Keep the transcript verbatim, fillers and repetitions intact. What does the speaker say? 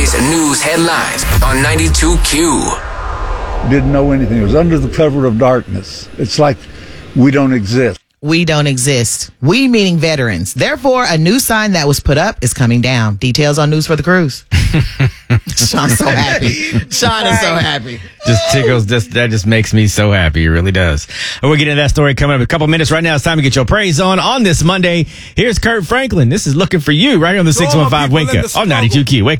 Today's news headlines on ninety-two Q. Didn't know anything. It was under the cover of darkness. It's like we don't exist. We don't exist. We meaning veterans. Therefore, a new sign that was put up is coming down. Details on News for the Cruise. Sean's so happy. Sean is so happy. Just tickles. Just, that just makes me so happy. It really does. And we'll get into that story coming up in a couple minutes. Right now, it's time to get your praise on on this Monday. Here's Kurt Franklin. This is Looking for You right here on the six one five Wake Up on ninety-two Q. Wake up.